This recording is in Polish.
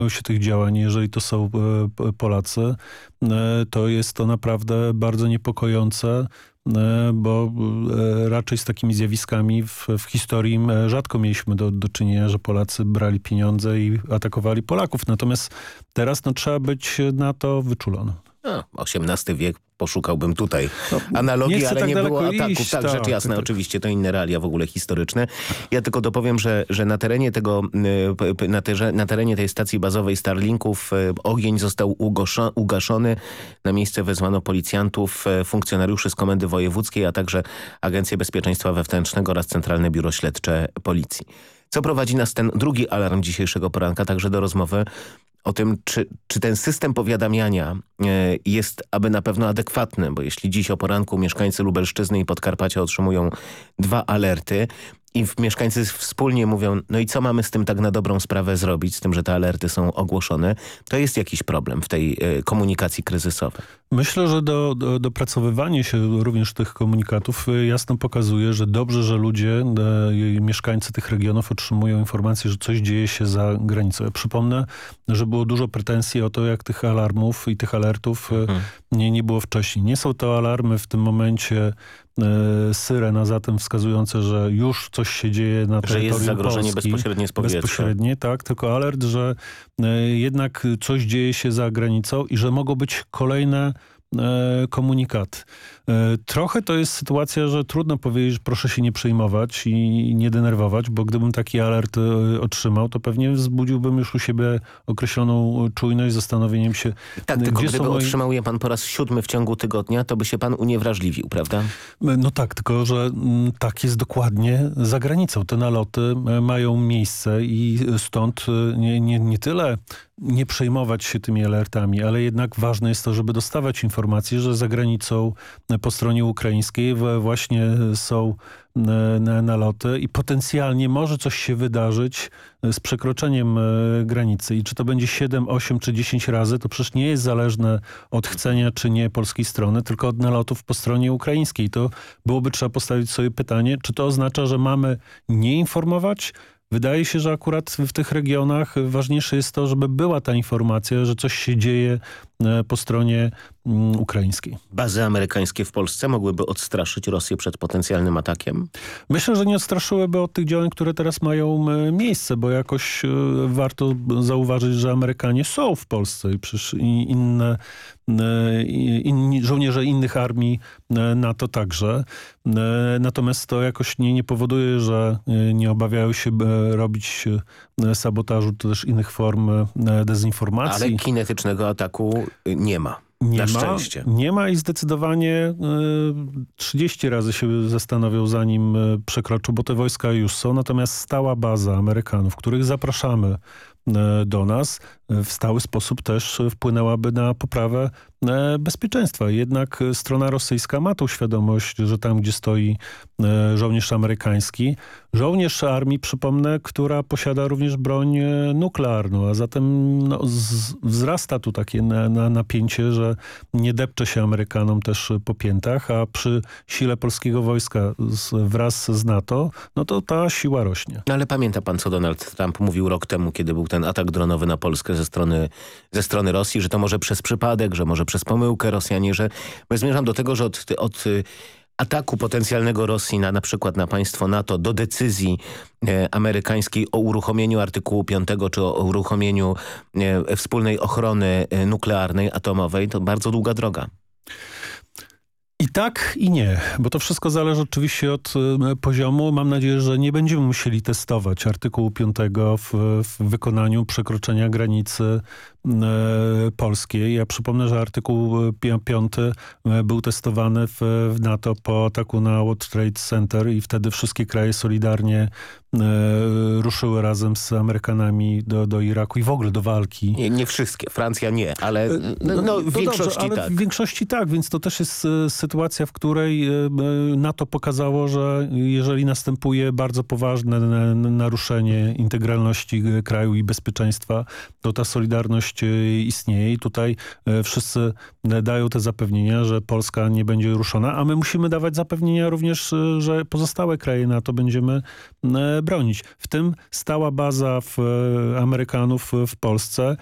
się tych działań, jeżeli to są Polacy, to jest to naprawdę bardzo niepokojące, bo raczej z takimi zjawiskami w historii rzadko mieliśmy do czynienia, że Polacy brali pieniądze i atakowali Polaków. Natomiast teraz trzeba być na to wyczulonym. XVIII wiek, poszukałbym tutaj analogii, ale nie było ataków. Tak, rzecz jasna, oczywiście, to inne realia w ogóle historyczne. Ja tylko dopowiem, że na terenie tej stacji bazowej Starlinków ogień został ugaszony. Na miejsce wezwano policjantów, funkcjonariuszy z Komendy Wojewódzkiej, a także Agencję Bezpieczeństwa Wewnętrznego oraz Centralne Biuro Śledcze Policji. Co prowadzi nas ten drugi alarm dzisiejszego poranka, także do rozmowy o tym, czy ten system powiadamiania jest aby na pewno adekwatny, bo jeśli dziś o poranku mieszkańcy Lubelszczyzny i Podkarpacia otrzymują 2 alerty i mieszkańcy wspólnie mówią, no i co mamy z tym tak na dobrą sprawę zrobić, z tym, że te alerty są ogłoszone, to jest jakiś problem w tej komunikacji kryzysowej. Myślę, że dopracowywanie się również tych komunikatów jasno pokazuje, że dobrze, że ludzie, mieszkańcy tych regionów otrzymują informację, że coś dzieje się za granicą. Ja przypomnę, że było dużo pretensji o to, jak tych alarmów i tych alertów nie było wcześniej. Nie są to alarmy w tym momencie syrena zatem wskazujące, że już coś się dzieje na terytorium Polski. Że jest zagrożenie Polski, bezpośrednie z powietrza. Bezpośrednie, tak, tylko alert, że jednak coś dzieje się za granicą i że mogą być kolejne komunikaty. Trochę to jest sytuacja, że trudno powiedzieć, że proszę się nie przejmować i nie denerwować, bo gdybym taki alert otrzymał, to pewnie wzbudziłbym już u siebie określoną czujność, zastanowieniem się. Tak, tylko gdyby otrzymał je pan po raz 7 w ciągu tygodnia, to by się pan uniewrażliwił, prawda? No tak, tylko że tak jest dokładnie za granicą. Te naloty mają miejsce i stąd nie tyle nie przejmować się tymi alertami, ale jednak ważne jest to, żeby dostawać informacje, że za granicą po stronie ukraińskiej właśnie są naloty i potencjalnie może coś się wydarzyć z przekroczeniem granicy. I czy to będzie 7, 8 czy 10 razy, to przecież nie jest zależne od chcenia czy nie polskiej strony, tylko od nalotów po stronie ukraińskiej. To byłoby trzeba postawić sobie pytanie, czy to oznacza, że mamy nie informować? Wydaje się, że akurat w tych regionach ważniejsze jest to, żeby była ta informacja, że coś się dzieje po stronie ukraińskiej. Bazy amerykańskie w Polsce mogłyby odstraszyć Rosję przed potencjalnym atakiem? Myślę, że nie odstraszyłyby od tych działań, które teraz mają miejsce, bo jakoś warto zauważyć, że Amerykanie są w Polsce i przecież inni żołnierze innych armii NATO także. Natomiast to jakoś nie powoduje, że nie obawiają się robić sabotażu, czy też innych form dezinformacji. Ale kinetycznego ataku nie ma. Na szczęście. Nie ma i zdecydowanie 30 razy się zastanowią, zanim przekroczą, bo te wojska już są. Natomiast stała baza Amerykanów, których zapraszamy do nas, w stały sposób też wpłynęłaby na poprawę bezpieczeństwa. Jednak strona rosyjska ma tą świadomość, że tam, gdzie stoi żołnierz amerykański, żołnierz armii, przypomnę, która posiada również broń nuklearną, a zatem wzrasta tu takie napięcie, że nie depcze się Amerykanom też po piętach, a przy sile polskiego wojska wraz z NATO, no to ta siła rośnie. No ale pamięta pan, co Donald Trump mówił rok temu, kiedy był ten atak dronowy na Polskę ze strony Rosji, że to może przez przypadek, że może przez pomyłkę Rosjanie, że zmierzam do tego, że od ataku potencjalnego Rosji na przykład na państwo NATO do decyzji amerykańskiej o uruchomieniu artykułu 5 czy o uruchomieniu wspólnej ochrony nuklearnej, atomowej, to bardzo długa droga. I tak, i nie, bo to wszystko zależy oczywiście od poziomu. Mam nadzieję, że nie będziemy musieli testować artykułu 5 w wykonaniu przekroczenia granicy polskiej. Ja przypomnę, że artykuł 5 był testowany w NATO po ataku na World Trade Center i wtedy wszystkie kraje solidarnie ruszyły razem z Amerykanami do Iraku i w ogóle do walki. Nie wszystkie. Francja nie, ale w większości dobrze, ale tak. W większości tak, więc to też jest sytuacja, w której NATO pokazało, że jeżeli następuje bardzo poważne naruszenie integralności kraju i bezpieczeństwa, to ta solidarność istnieje i tutaj wszyscy dają te zapewnienia, że Polska nie będzie ruszona, a my musimy dawać zapewnienia również, że pozostałe kraje NATO będziemy bronić. W tym stała baza Amerykanów w Polsce